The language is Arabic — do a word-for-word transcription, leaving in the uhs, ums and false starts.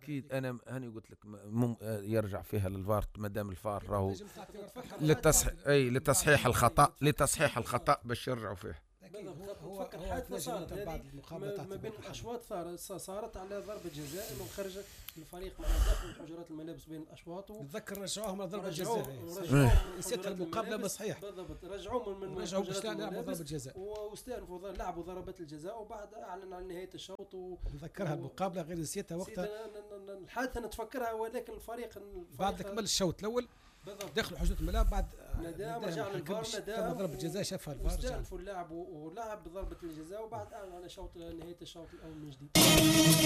اكيد انا هاني قلت لك مم يرجع فيها للفار ما دام الفار راهو لتصحيح اي لتصحيح الخطا لتصحيح الخطا باش يرجعوا فيه. بالضبط. هو تفكر حادثه صارت ما بين الاشواط صارت صارت على ضربه جزاء انه خرج الفريق مع داخل حجرات الملابس بين الاشواط. نتذكر رجعوهم على ضربه جزاء نسيت المقابله ما صحيح. بالضبط رجعوهم من رجعوا باش يلعبوا ضربه جزاء واستأنفوا لعبوا ضربات الجزاء وبعد اعلن عن نهايه الشوط. نتذكرها المقابله غير نسيتها وقتها الحادثه نتفكرها ولكن الفريق بعد كمل الشوط الاول دخلوا حجرة الملعب بعد ندام رجع للفار ندام ضربة جزاء شافها الفار استأنفوا اللعب ولعب بضربة الجزاء وبعد أعلن على شوط نهاية الشوط الأول من جديد.